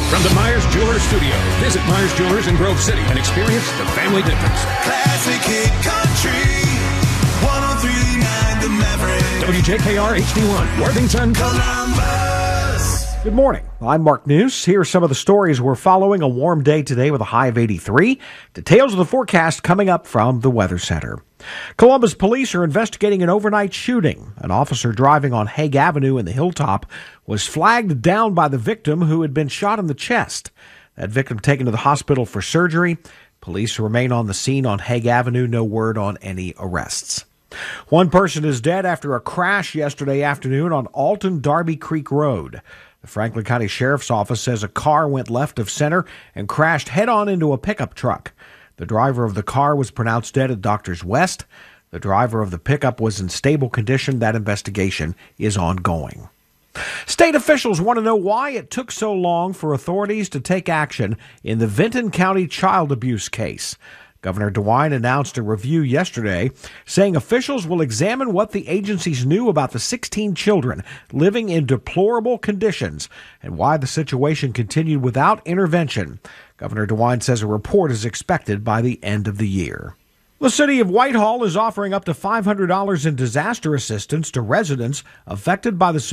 From the Myers Jewelers Studio, visit Myers Jewelers in Grove City and experience the family difference. Classic Hit Country, 103.9 The Maverick. WJKR HD1, Worthington, Columbus. Good morning. I'm Mark News. Here are some of the stories we're following. A warm day today with a high of 83. Details of the forecast coming up from the Weather Center. Columbus police are investigating an overnight shooting. An officer driving on Hague Avenue in the Hilltop was flagged down by the victim who had been shot in the chest. That victim taken to the hospital for surgery. Police remain on the scene on Hague Avenue. No word on any arrests. One person is dead after a crash yesterday afternoon on Alton Darby Creek Road. The Franklin County Sheriff's Office says a car went left of center and crashed head-on into a pickup truck. The driver of the car was pronounced dead at Doctors West. The driver of the pickup was in stable condition. That investigation is ongoing. State officials want to know why it took so long for authorities to take action in the Vinton County child abuse case. Governor DeWine announced a review yesterday, saying officials will examine what the agencies knew about the 16 children living in deplorable conditions and why the situation continued without intervention. Governor DeWine says a report is expected by the end of the year. The city of Whitehall is offering up to $500 in disaster assistance to residents affected by the